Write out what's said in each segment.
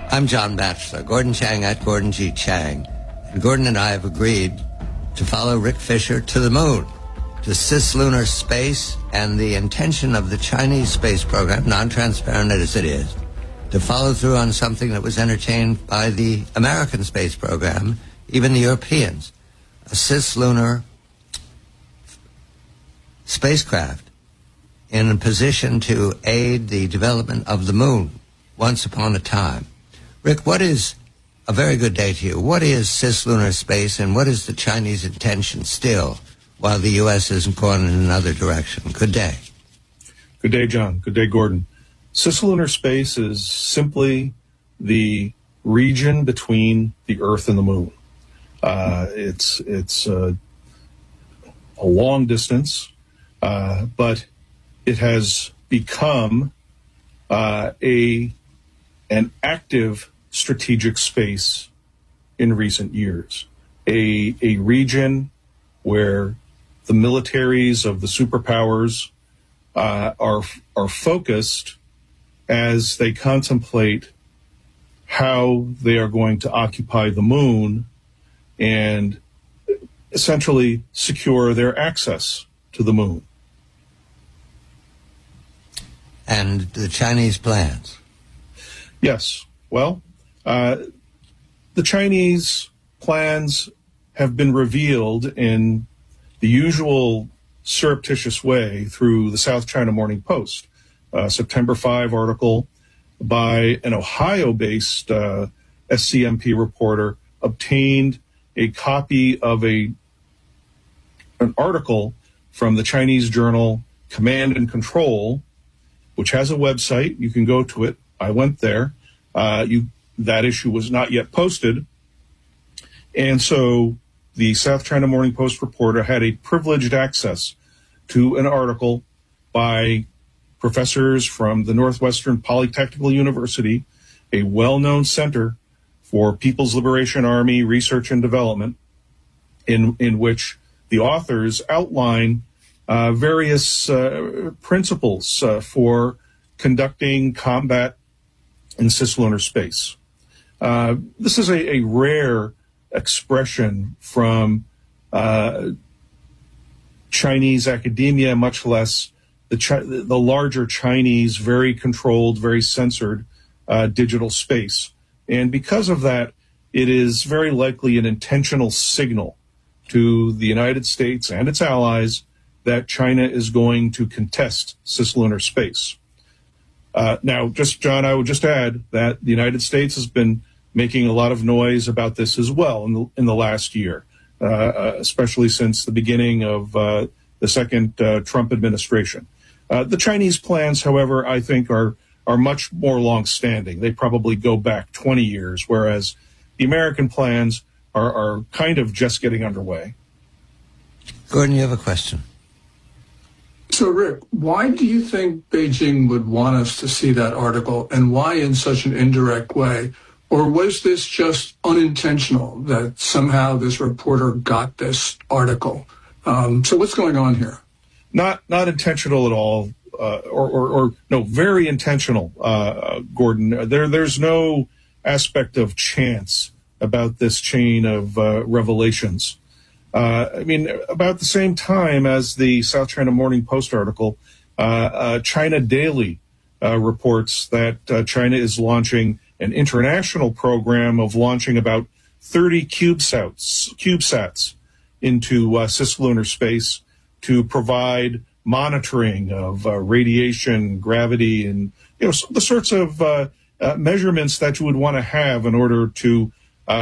I'm John Batchelor, Gordon Chang at Gordon G. Chang. And Gordon and I have agreed to follow Rick Fisher to the moon, to cislunar space, and the intention of the Chinese space program, non-transparent as it is, to follow through on something that was entertained by the American space program, even the Europeans, a cislunar spacecraft in a position to aid the development of the moon once upon a time. Rick, what is a very good day to you? What is cislunar space, and what is the Chinese intention still, while the U.S. isn't going in another direction? Good day. Good day, John. Good day, Gordon. Cislunar space is simply the region between the Earth and the Moon. It's a long distance, but it has become an active strategic space in recent years. A region where the militaries of the superpowers are focused as they contemplate how they are going to occupy the moon and essentially secure their access to the moon. And the Chinese plans? Yes. Well, the Chinese plans have been revealed in the usual surreptitious way through the South China Morning Post. September 5 article by an Ohio-based SCMP reporter obtained a copy of an article from the Chinese journal Command and Control, which has a website. You can go to it. I went there. That issue was not yet posted. And so the South China Morning Post reporter had a privileged access to an article by professors from the Northwestern Polytechnical University, a well-known center for People's Liberation Army research and development, in which the authors outline various principles for conducting combat in cislunar space. This is a rare expression from Chinese academia, much less the larger Chinese, very controlled, very censored digital space. And because of that, it is very likely an intentional signal to the United States and its allies that China is going to contest cislunar space. Now, John, I would just add that the United States has been making a lot of noise about this as well in the last year, especially since the beginning of the second Trump administration. The Chinese plans, however, I think are much more long-standing. They probably go back 20 years, whereas the American plans are kind of just getting underway. Gordon, you have a question. So, Rick, why do you think Beijing would want us to see that article, and why in such an indirect way? Or was this just unintentional, that somehow this reporter got this article? So what's going on here? Not intentional at all, or no, very intentional, Gordon. There's no aspect of chance about this chain of revelations. I mean, about the same time as the South China Morning Post article, China Daily reports that China is launching an international program of launching about 30 CubeSats into cislunar space to provide monitoring of radiation, gravity, and the sorts of measurements that you would want to have in order to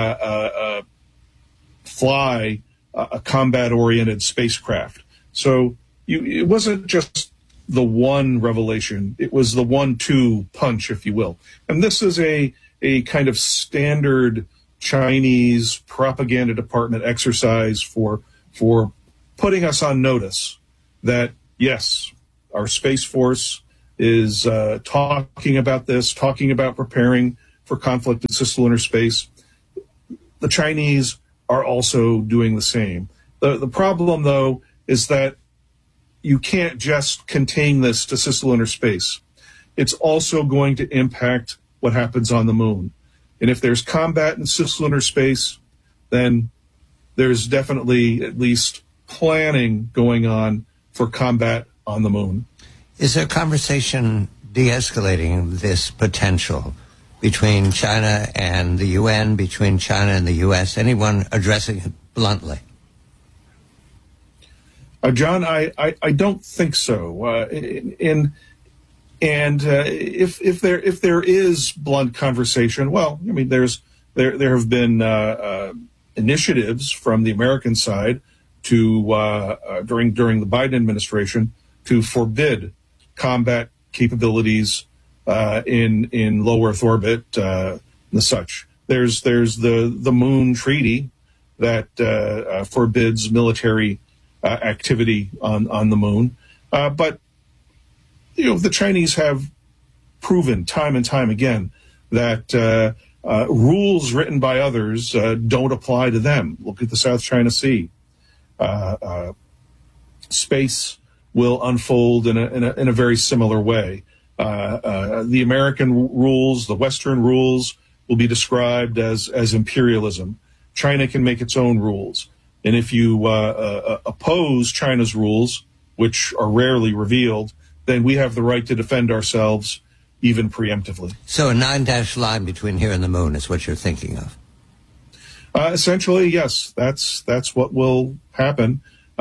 fly a combat-oriented spacecraft. So it wasn't just the one revelation. It was the 1-2 punch, if you will. And this is a kind of standard Chinese propaganda department exercise for putting us on notice that, yes, our Space Force is talking about this, talking about preparing for conflict in cislunar space. The Chinese are also doing the same. The problem, though, is that you can't just contain this to cislunar space. It's also going to impact what happens on the moon. And if there's combat in cislunar space, then there's definitely at least planning going on for combat on the moon. Is there conversation de-escalating this potential between China and the UN, between China and the U.S.? Anyone addressing it bluntly? John, I don't think so. If there is blunt conversation, well, I mean, there have been initiatives from the American side to during the Biden administration to forbid combat capabilities in low Earth orbit and such. There's the Moon Treaty that forbids military activity on the moon, but the Chinese have proven time and time again that rules written by others don't apply to them. Look at the South China Sea. Space will unfold in a very similar way. The American rules, the Western rules, will be described as imperialism. China can make its own rules. And if you oppose China's rules, which are rarely revealed, then we have the right to defend ourselves even preemptively. So a 9-dash line between here and the moon is what you're thinking of? Essentially, yes. That's what will happen.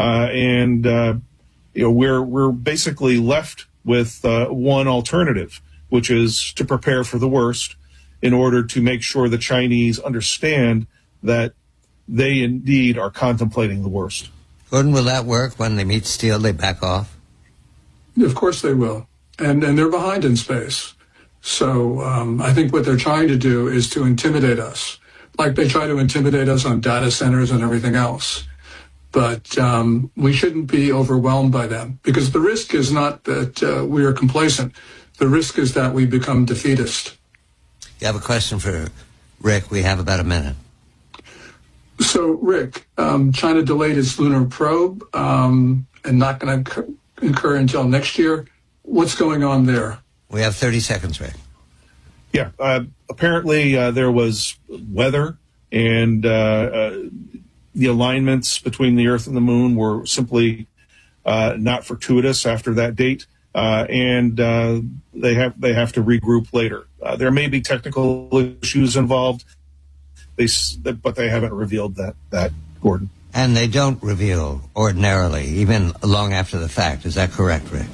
We're basically left with one alternative, which is to prepare for the worst in order to make sure the Chinese understand that they indeed are contemplating the worst. Gordon, will that work? When they meet steel, they back off? Of course they will. And they're behind in space. So I think what they're trying to do is to intimidate us, like they try to intimidate us on data centers and everything else. But we shouldn't be overwhelmed by them, because the risk is not that we are complacent. The risk is that we become defeatist. You have a question for Rick? We have about a minute. So, Rick, China delayed its lunar probe and not going to incur until next year. What's going on there? We have 30 seconds, Rick. Yeah, apparently there was weather, and the alignments between the Earth and the Moon were simply not fortuitous after that date, and they have to regroup later. There may be technical issues involved, but they haven't revealed that, Gordon. And they don't reveal ordinarily, even long after the fact. Is that correct, Rick?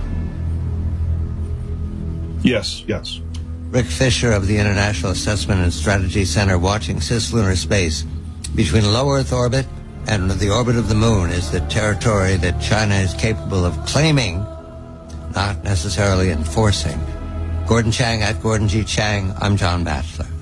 Yes. Rick Fisher of the International Assessment and Strategy Center, watching cislunar space between low Earth orbit and the orbit of the moon is the territory that China is capable of claiming, not necessarily enforcing. Gordon Chang at Gordon G. Chang. I'm John Batchelor.